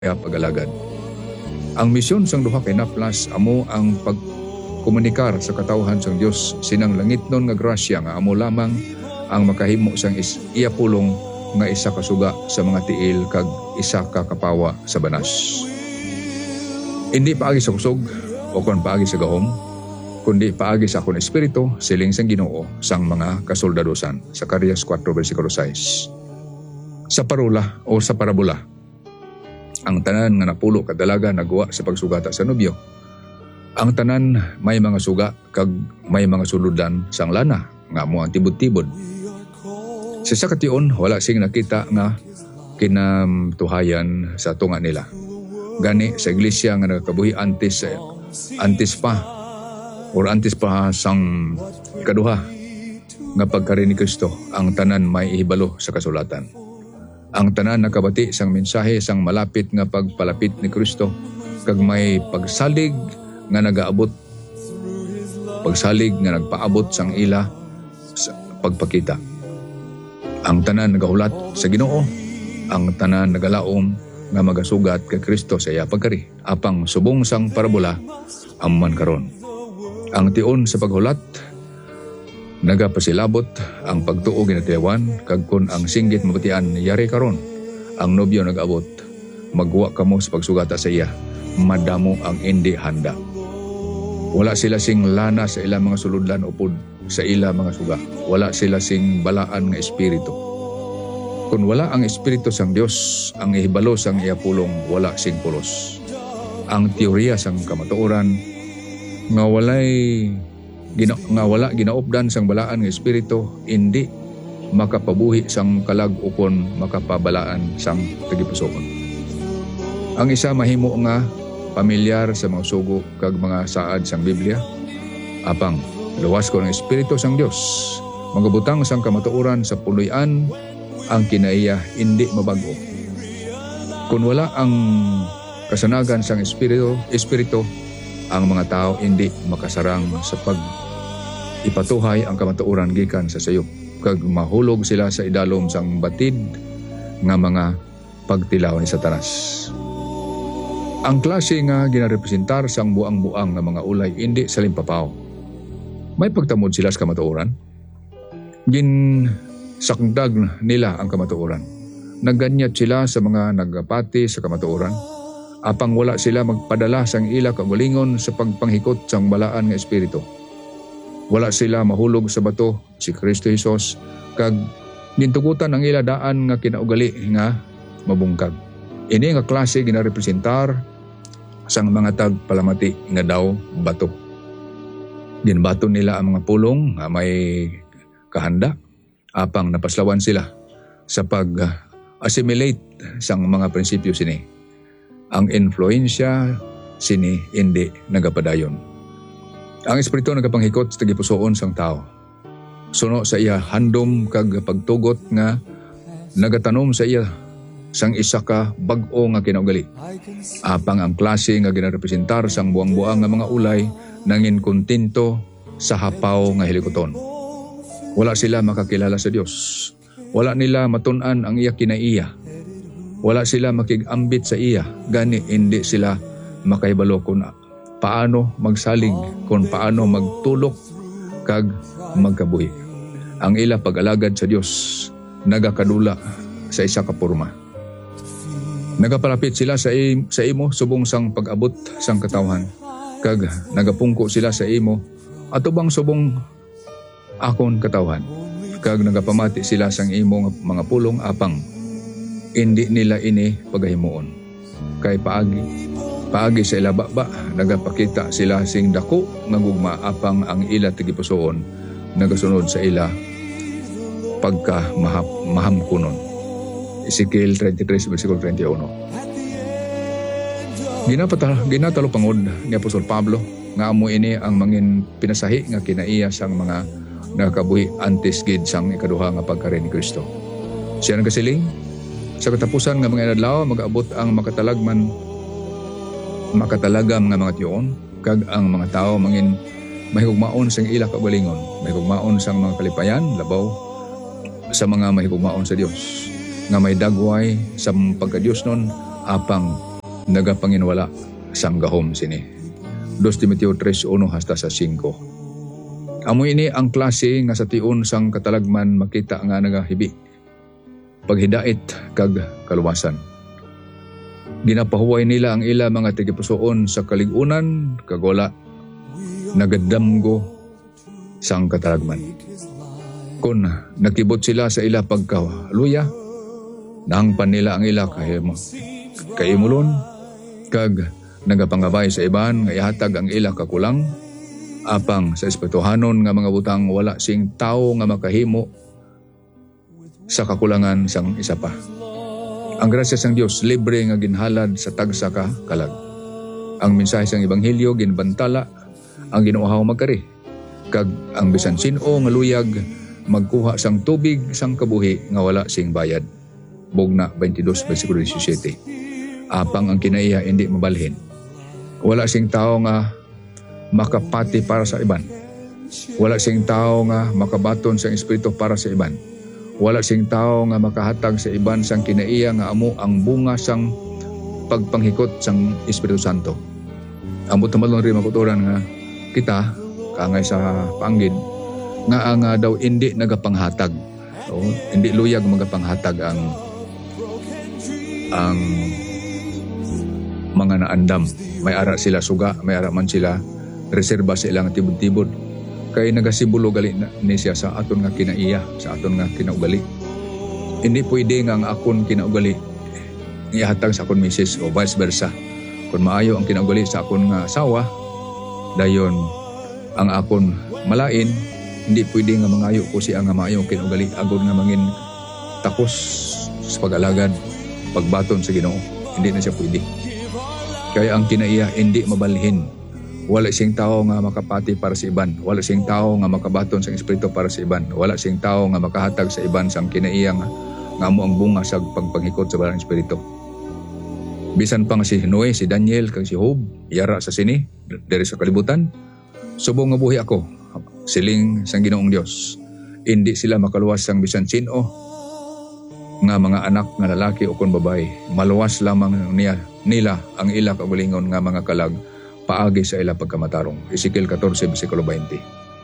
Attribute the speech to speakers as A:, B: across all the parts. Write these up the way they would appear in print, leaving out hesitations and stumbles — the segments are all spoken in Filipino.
A: kaya pagalagad. Ang misyon sang duha kay Naplas amo ang pagkomunikar sa katawhan sang Dios sinang langitnon nga grasya nga amo lamang ang makahimo sang iya pulong nga isa ka suga sa mga tiil kag isa ka kapawa sa banas. Hindi paagi sa kusog o kon paagi sa gahom, kundi paagi sa akong espiritu siling sang Ginoo sang mga kasoldadosan. Zacarias 4 versikulo 6. Sa parula o sa parabola, ang tanan nga napulo kadalaga nagawa sa pagsugata sa nobyo. Ang tanan may mga suga kag may mga suludan sang lana nga amo ang tibod-tibod. Sa sakation wala sing nakita nga kinamtuhayan sa tunga nila. Gani sa iglesia nga nagakabuhi antes pa sang ikaduha nga pagkari ni Kristo, ang tanan may ihibalo sa kasulatan. Ang tanan nakabati sang mensahe sang malapit nga pagpalapit ni Kristo kag may pagsalig nga nagaabot, pagsalig nga nagpaabot sang ila sa pagpakita. Ang tanan nagahulat sa Ginoo, ang tanan nagalaom nga magasugat kay Kristo sa iya pagkari. Apang subong sang parabola amman karon. Ang tion sa paghulat nagapasilabot ang pagtuo ginatiyawan kag kun ang singgit mabatian yari karon ang nobyo nag-abot magwa kamo sa pagsugata sa iya madamo ang indi handa. Wala sila sing lana sa ilang mga suludlan upod sa ila mga suga. Wala sila sing balaan nga espiritu. Kung wala ang espiritu sang Dios ang ihibalo sang iya pulong, wala sing pulos. Ang teorya sang kamatuoran nga wala ginaupdan sang balaan nga espiritu, hindi makapabuhi sang kalag ukon makapabalaan sang tagipusoon. Ang isa mahimo nga pamilyar sa mga sugo kag mga saad sang Biblia, apang luwas ko ng espiritu sang Dios, magabutang sang kamatuoran sa puloy-an ang kinaiya hindi mabago. Kung wala ang kasanagan sang espiritu, ang mga tao hindi makasarang sa ipatuhay ang kamatuoran gikan sa sayop kag mahulog sila sa idalom sang batid nga mga pagtilaw ni Satanas. Ang klase nga ginarepresentar sang buang-buang nga mga ulay hindi sa limpapaw. May pagtamod sila sa kamatuoran. Ginsakdag nila ang kamatuoran. Nagganyat sila sa mga nagapati sa kamatuoran. Apang wala sila magpadala sang ila kagulingon sa pagpanghikot sang balaan nga espiritu. Wala sila mahulog sa bato si Kristo Jesus kag gintugutan ang ila daan nga kinaugali nga mabungkag. Ini nga klase ginarepresentar sang mga tagpalamati nga daw bato. Ginbato nila ang mga pulong nga may kahanda apang napaslawan sila sa pag-assimilate sang mga prinsipyo sini. Ang influensya sini hindi nagapadayon. Ang espiritu nagapanghikot sa tagipusoon sang tao. Suno sa iya handom kag pagtugot nga nagatanom sa iya sang isa ka bag-o nga kinaugali. Apang ang klase nga ginarepresentar sang buang-buang nga mga ulay nangin kontento sa hapaw nga hilikoton. Wala sila makakilala sa Dios. Wala nila matun-an ang iya kinaiya. Wala sila makigambit sa iya, gani hindi sila makahibalo kung paano magsalig, kung paano magtulok kag magkabuhi. Ang ila pag-alagad sa Dios nagakadula sa isa ka porma. Nagapalapit sila sa imo subong sang pag-abot sang katawhan kag nagapungko sila sa imo atubang subong akon katawhan kag nagapamati sila sang imo mga pulong apang hindi nila ini pagahimuon. Kay paagi sa ila baba, nagapakita sila sing dako nga gugma apang ang ila tigipusoon nagasunod sa ila pagka mahamkunon. Ezekiel 33 versikulo 31. Ginatalo pangod ni Apostol Pablo nga amo ini ang mangin pinasahi nga kinaiya sang mga nakabuhi antes gid sang ikaduha nga pagkari ni Kristo. Siya nagasiling sa katapusan nga mga adlaw mag-abot ang makatalagam nga mga tiyon kag ang mga tao mangin mahigugmaon sang ila kaugalingon, mahigugmaon sang mga kalipayan labaw sa mga mahigugmaon sa Dios nga may dagway sa pagka-Dios nun apang nagapanginwala sang gahom sini. 2 Timoteo 3:1 hasta sa 5. Amo ini ang klase nga sa tion sang katalagman makita nga nagahibi paghidait kag kaluwasan. Ginapahuway nila ang ila mga tigipusoon sa kaligunan kag wala nagadamgo sang katalagman. Kung nakibot sila sa ila pagkaluya, nahangpan nila ang ila kaimulon kag nagapangabay sa iban nga ihatag ang ila kakulang apang sa espirituhanon nga mga butang wala sing tao nga makahimo sa kakulangan sang isa pa. Ang grasya sang Dios libre nga ginhalad sa tagsa ka kalag. Ang mensahe sang ebanghelyo ginbantala ang ginuhaw magkari kag ang bisan sin-o nga luyag magkuha sang tubig sang kabuhi nga wala sing bayad. Bugna 22:17. Apang ang kinaiya hindi mabalhin. Wala sing tao nga makapati para sa iban. Wala sing tao nga makabaton sa espiritu para sa iban. Wala sing tao nga makahatag sa iban sang kinaiya nga amo ang bunga sang pagpanghikot sang Espiritu Santo. Amo tamalon rin makuturan nga kita kangay sa panggid nga ang daw hindi nagapanghatag. So, hindi luyag magapanghatag ang mga naandam. May ara sila suga, may ara man sila reserba sa ilang tibod-tibod. Kay nagasibulo gali ni siya sa aton nga kinaiya, sa aton nga kinaugali. Hindi pwede nga ang akon kinaugali ihatag sa akon misis o vice versa. Kung maayo ang kinaugali sa akon nga asawa, dayon ang akon malain, hindi pwede nga mangayo ko siya nga maayo ang kinaugali agod nga mangin takos sa pag-alagad, pagbaton sa Ginoo. Hindi na siya pwede. Kaya ang kinaiya hindi mabalhin. Wala sing tao nga makapati para sa iban. Wala sing tao nga makabaton sa espiritu para sa iban. Wala sing tao nga makahatag sa iban sang kinaiya nga amo ang bunga sa pagpanghikot sa balang espiritu. Bisan pa nga si Noe, si Daniel, kag si Job, yara sa sini, diri sa kalibutan, subong nga buhi ako, siling sang Ginoong Dios. Hindi sila makaluwas sang bisan sino nga mga anak nga lalaki o kon babae. Maluwas lamang nila ang ila kaugalingon nga mga kalag paagi sa ila pagkamatarong. Ezekiel 14:20.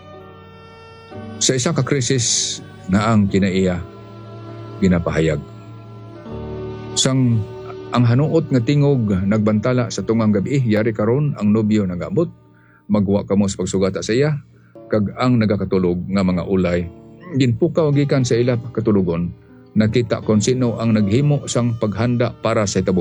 A: Sa isa ka krisis na ang kinaiya ginapahayag. Sang ang hanuot nga tingog nagbantala sa tungang gabi, yari karon ang nobyo nagabot, magwa kamo sa pagsugata sa iya, kag ang nagakatulog nga mga ulay, ginpukaw gikan sa ila katulugon, nakita kon sino ang naghimo sang paghanda para sa itabo.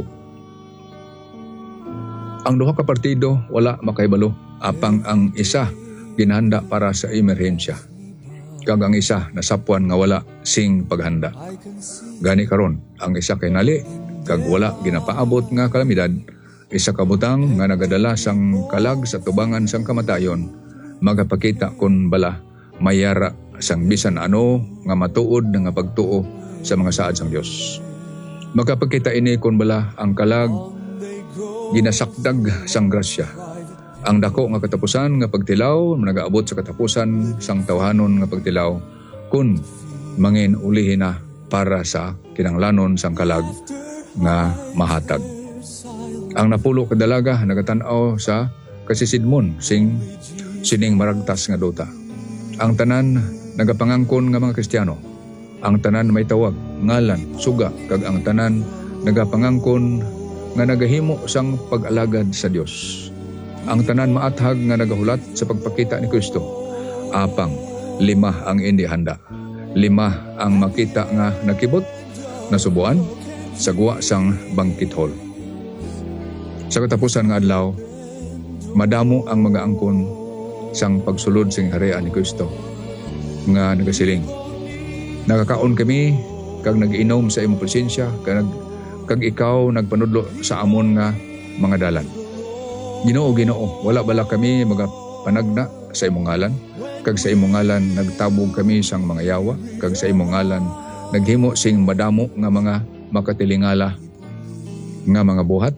A: Ang duha ka partido wala makahibalo, apang ang isa ginhanda para sa emerhensya. Kag ang isa nasapwan nga wala sing paghanda. Gani karon ang isa kay nali kag wala ginapaabot nga kalamidad, isa ka butang nga nagadala sang kalag sa tubangan sang kamatayon, magapakita kon bala mayara sang bisan ano nga matuod nga pagtuo sa mga saad sang Dios. Magapakita ini kon bala ang kalag ginasakdag sang grasya. Ang dako nga katapusan nga pagtilaw nagaabot sa katapusan sang tawhanon nga pagtilaw kun mangin ulihin na para sa kinanglanon sang kalag nga mahatag. Ang napulo kadalaga nagatan-aw sa kasisidmon sining maragtas nga duta. Ang tanan nagapangangkon nga mga Kristiyano. Ang tanan may tawag, ngalan, suga, kag ang tanan nagapangangkon nga nagahimo sang pag-alagad sa Dios. Ang tanan maathag nga nagahulat sa pagpakita ni Kristo. Apang 5 ang hindi handa. 5 ang makita nga nakibot, nasubuan, sagwa sang banquet hall. Sa katapusan nga adlaw, madamo ang mga angkon sang pagsulod sing harian ni Kristo nga nagasiling. Nakakaon kami kag nag-inom sa imong presensya kag ikaw nagpanudlo sa amon nga mga dalan. Ginoo, wala bala kami magapanagna sa imong ngalan, kag sa imong ngalan nagtabog kami sang mga yawa, kag sa imong ngalan naghimo sing madamo nga mga makatilingala nga mga buhat.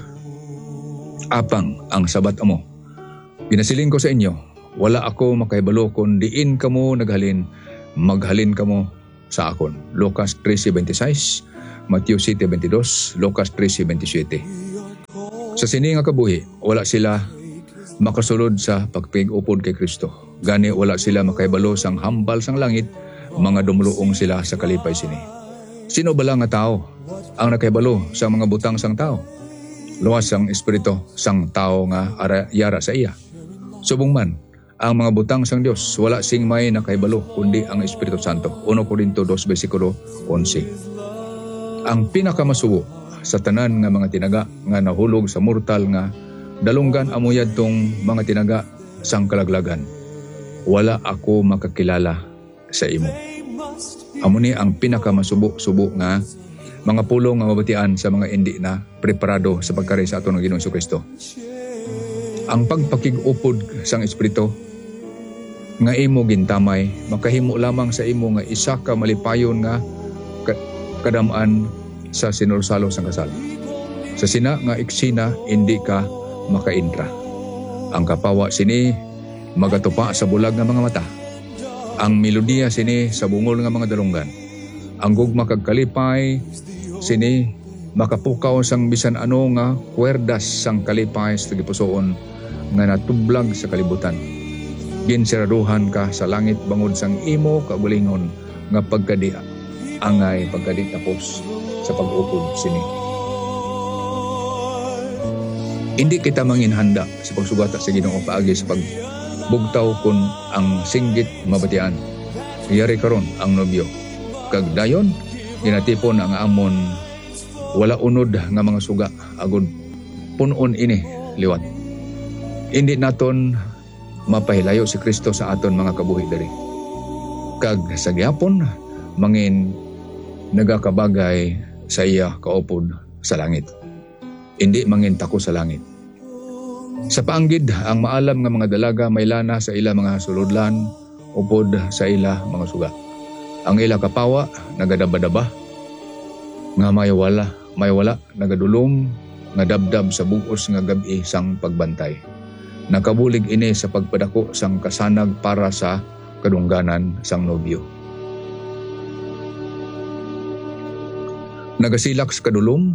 A: Apang ang sabat amo, ginasiling ko sa inyo, wala ako makahibalo kun diin kamo naghalin, maghalin kamo sa akon. Lucas 13:26, Matthew 7:22, Lucas 13:27. Sa sini nga kabuhi, wala sila makasulod sa pagpig-upod kay Kristo. Gani wala sila makahibalo sang hambal sang langit, mga dumuluong sila sa kalipay sini. Sino bala nga tao ang nakahibalo sa mga butang sang tao? Luwas ang espiritu sang tao nga yara sa iya. Subong man, ang mga butang sang Dios wala sing may nakahibalo kundi ang Espiritu Santo. 1 Corinto 2 versikulo 11. Ang pinakamasubo sa tanan nga mga tinaga nga nahulog sa mortal nga dalunggan amuyad tong mga tinaga sang kalaglagan. Wala ako makakilala sa imo. Amo ni ang pinakamasubo-subo nga mga pulong nga mabatian sa mga hindi na preparado sa pagkari sa aton nga Ginoong Kristo. Ang pagpakig-upod sang Espiritu nga imo gintamay makahimo lamang sa imo nga isa ka malipayon nga kadamaan sa sinursalo sang kasal. Sa sina nga eksena hindi ka makaintra. Ang kapawa sini magatupa sa bulag nga mga mata. Ang melodiya sini sa bungol nga mga dalunggan. Ang gugma kag kalipay sini makapukaw sang bisan ano nga kwerdas sang kalipay sa gipusoon nga natublag sa kalibutan. Ginsiraduhan ka sa langit bangod sang imo kabulingon nga pagkadi angay pagkadi tapos sa pag-upod sini. Hindi kita manginhanda sa pagsugata sa Ginoo paagi sa pagbugtaw kun ang singgit mabatian. Yari karon ang nobyo. Kag dayon ginatipon ang amon wala unod nga mga suga agud punon ini liwat. Hindi naton mapahilayo si Kristo sa aton mga kabuhi diri. Kag sa gihapon mangin nagakabagay sa iya kaupod sa langit. Hindi mangin tako sa langit. Sa paanggid ang maalam nga mga dalaga may lana sa ila mga sulodlan upod sa ila mga suga. Ang ila kapawa nagadaba-daba nga may wala nagadulom nga dabdab sa bugos nga gabi sang pagbantay. Nakabulig ini sa pagpadako sang kasanag para sa kadungganan sang nobyo. Nagasilak sa kadulom,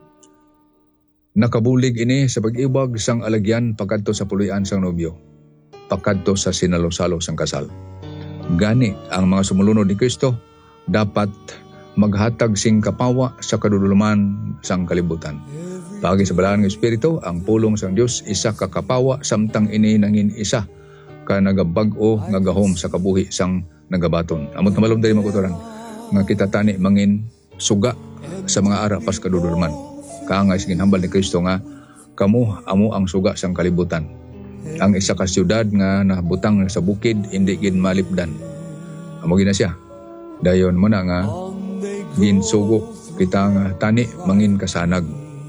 A: nakabulig ini sa pag-ibag sang alagyan pagkadto sa puluyan sang nobyo, pagkadto sa sinalo-salo sang kasal. Gani ang mga sumulunod ni Kristo dapat maghatag sing kapawa sa kaduduluman sang kalibutan. Pagi sa balaan ng Espiritu, ang pulong sang Dios isa ka kapawa samtang ini nangin isa ka nagabag-o nga gahom sa kabuhi sang nagabaton. Amot na malom dali makutoran nga kita tani mangin suga sa mga ara pas kaduduluman. Kaangay sa ginhambal ni Kristo nga kamo amo ang suga sang kalibutan. Ang isa ka siyudad nga nabutang sa bukid hindi gid malipdan. Amo gina siya. Dayon mo na nga ginsugo kita nga tani mangin kasanag.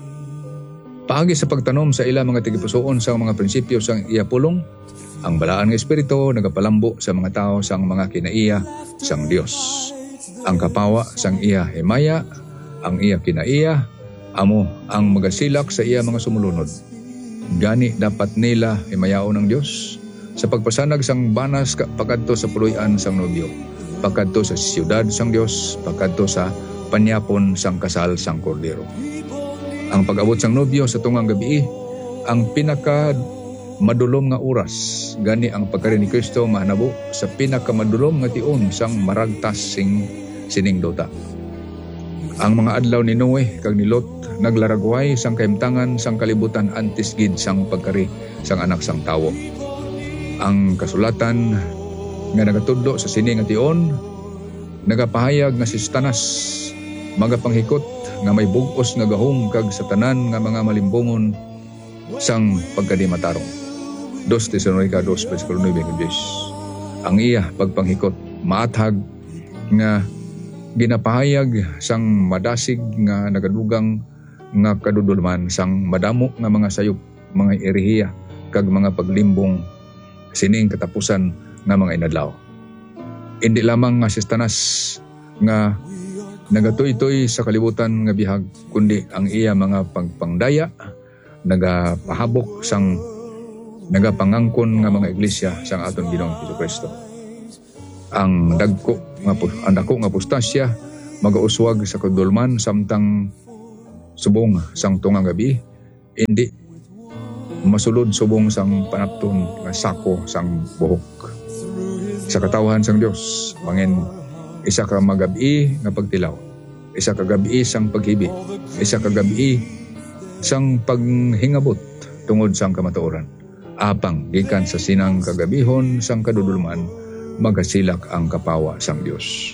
A: Paagi sa pagtanom sa ila mga tigipusoon sa mga prinsipyo sang iya pulong, ang balaan nga Espiritu nagapalambo sa mga tao sang mga kinaiya sang Dios. Ang kapawa sang iya himaya, ang iya kinaiya, amo ang magasilak sa iya mga sumulunod. Gani dapat nila himayaon ng Dios sa pagpasanag sang banas pagkadto sa puluyan sang nobyo, pagkadto sa siyudad sang Dios, pagkadto sa panyapon sang kasal sang kordero. Ang pag-abot sang nobyo sa tungang gabi ang pinaka madulom nga oras. Gani ang pagkari ni Kristo mahanabo sa pinaka madulom nga tion sang maragtas sining dota. Ang mga adlaw ni Noe kag ni Lot naglaragway sang kahimtangan sang kalibutan antes gid sang pagkari sang anak sang tawo. Ang kasulatan nga nagatudlo sa sini nga tion nagapahayag nga si Satanas magapanghikot nga may bugos nga gahom kag sa tanan nga mga malimbongon sang pagkadimatarong. 2 Tesalonica 2 versikulo 9. Ang iya pagpanghikot maathag nga ginapahayag sang madasig nga nagadugang nga kadudulman sang madamo nga mga sayop, mga erehiya kag mga paglimbong sining katapusan nga mga inadlaw. Hindi lamang nga si Satanas nga nagatoy-toy sa kalibutan nga bihag kundi ang iya mga pagpangdaya nagapahabok sang nagapangangkon nga mga iglesia sang aton Ginoong Jesucristo. Ang dako nga apostasya magauswag sa kadulman samtang subong sang tungang gabi hindi masulod subong sang panapton nga sako sang buhok. Sa katawhan sang Dios, mangin isa ka magabi nga pagtilaw, isa ka gabi sang paghibi, isa ka gabi sang paghingabot tungod sang kamatuoran. Apang gikan sa sinang kagabihon sang kadudulman, magasilak ang kapawa sang Dios.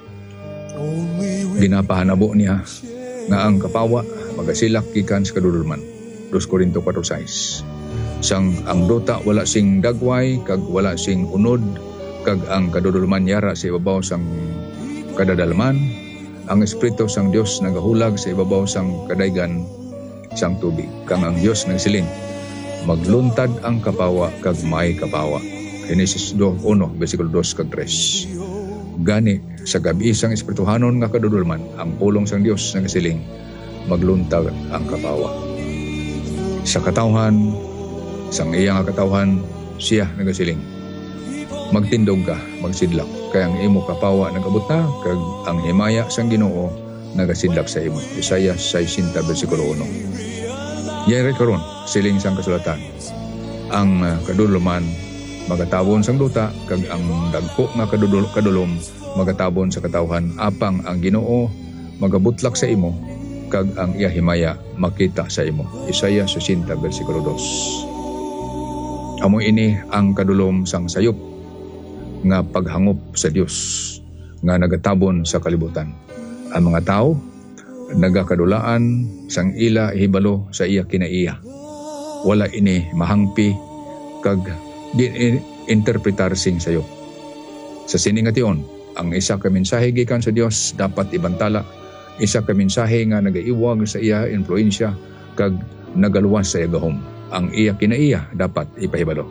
A: Ginapahanabo niya nga ang kapawa magasilak gikan sa kadudulman. 2 Korinto 4:6. Sang ang duta wala sing dagway kag wala sing unod, kag ang kadudulman yara sa ibabaw sang kadadalman, ang Espiritu sang Dios nagahulag sa ibabaw sang kadaygan sang tubig. Kang ang Dios nagsiling, magluntad ang kapawa kag may kapawa. Genesis 2:1 versikulo 2 kag 3. Gani sa gabi sang espirituhanon nga kadudulman, ang pulong sang Dios nagsiling, magluntad ang kapawa. Sa katawhan, sang iyang katawhan, siya nagasiling, magtindog ka, magsidlak, kaya ang imo kapawa nagabot na, kag ang himaya sang Ginoo nagasidlak sa imo. Isaiah 60 versikulo 1. Yari karon siling sang kasulatan, ang kadudulman magatabon sang duta, kag ang dagko nga kadulom magatabon sa katawhan, apang ang Ginoo magabutlak sa imo, kag ang iya himaya makita sa imo. Isaiah 60 versikulo 2. Amo ini ang kadulom sang sayop nga paghangop sa Dios nga nagatabon sa kalibutan. Ang mga tao nagakadulaan sang ila hibalo sa iya kinaiya. Wala ini mahangpi kag interpretar sing sayop. Sa siningation, ang isa ka mensahe gikan sa Dios dapat ibantala. Isa ka mensahe nga nagaiwag sa iya influensya kag nagaluwas sa iya gahom. Ang iya kinaiya dapat ipahibalo.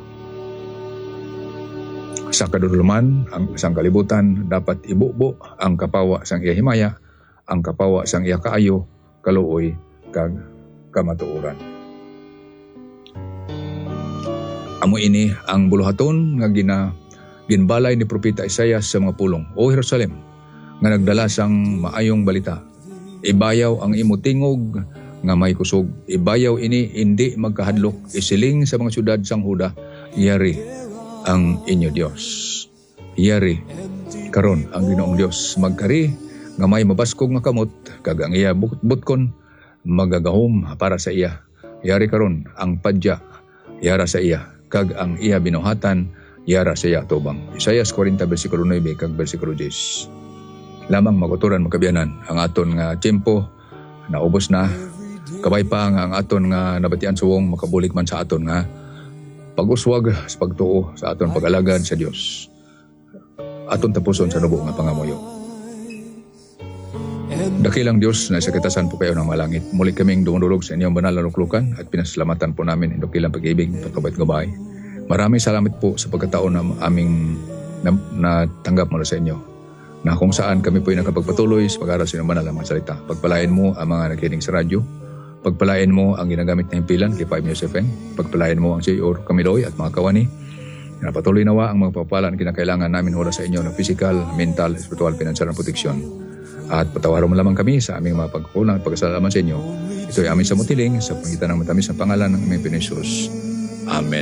A: Sa kadudulman, ang isang kalibutan dapat ibubo ang kapawa sang iya himaya, ang kapawa sang iya kaayo, kaluoy, kag kamatuoran. Amo ini ang buluhaton nga ginbalay ni Propeta Isaias sa mga pulong. O Jerusalem, nga nagdala sang maayong balita, ibayaw ang imo tingog nga may kusog. Ibayaw ini hindi magkahadlok. Isiling sa mga syudad sang Huda, yari ang inyo Dios. Yari karon ang Ginoong Dios. Magkari nga may mabaskog nga kamot, kag ang iya butkon magagahom para sa iya. Yari karon ang padya yara sa iya, kag ang iya binuhatan yara sa iya tubang. Isaiah 40 versikulo 9 kag versikulo 10. Lamang maguturan magkabiyanan ang aton nga tiempo naubos na. Kabay pa nga ang aton nga nabatian suwong makabulik man sa aton nga pag-uswag sa pagtuo sa aton pag-alagad sa Dios. Aton tapuson sa nubo nga pangamuyo. Dakilang Dios na sa kitasan po kayo ng malangit. Muli kaming dumudulog sa inyong banal na luklukan at pinasalamatan po namin ang dakilang pag-ibig, pagkabait-gabay. Maraming salamat po sa pagkataon na aming natanggap mula sa inyo, na kung saan kami po ay nakapagpatuloy sa pag-aral sa inyong banal na mga salita. Pagpalain mo ang mga nakikinig sa radyo. Pagpalain mo ang ginagamit na himpilan kay 5 News FM. Pagpalain mo ang CEO Kamiloy at mga kawani. Patuloy nawa ang mga pagpapalaan kinakailangan namin mula sa inyo ng physical, mental, spiritual, financial na proteksyon. At patawaran mo lamang kami sa aming mga pagkukulang at pagkasalaman sa inyo. Ito ay amin sa mutiling sa pangitan ng matamis na pangalan ng aming Panginoon Jesus. Amen.